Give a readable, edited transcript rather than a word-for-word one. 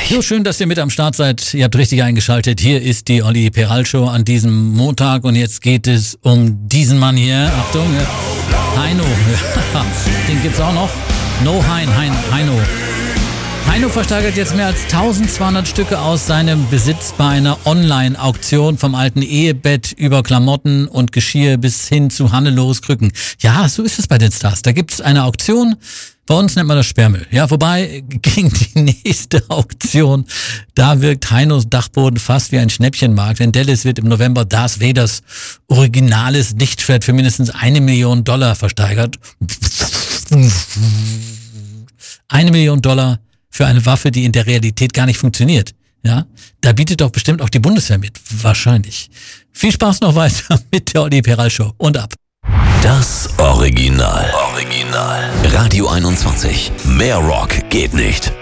So schön, dass ihr mit am Start seid. Ihr habt richtig eingeschaltet. Hier ist die Olli Peral Show an diesem Montag und jetzt geht es um diesen Mann hier. Achtung, Heino. Den gibt's auch noch. Heino. Heino versteigert jetzt mehr als 1200 Stücke aus seinem Besitz bei einer Online-Auktion, vom alten Ehebett über Klamotten und Geschirr bis hin zu Hannelores Krücken. Ja, so ist es bei den Stars. Da gibt's eine Auktion. Bei uns nennt man das Sperrmüll. Ja, wobei gegen die nächste Auktion, da wirkt Heinos Dachboden fast wie ein Schnäppchenmarkt. In Dallas wird im November Darth Vaders originales Lichtschwert für mindestens $1 Million versteigert. $1 Million für eine Waffe, die in der Realität gar nicht funktioniert. Ja, da bietet doch bestimmt auch die Bundeswehr mit. Wahrscheinlich. Viel Spaß noch weiter mit der Olli Peral Show. Und ab. Das Original. Radio 21. Mehr Rock geht nicht.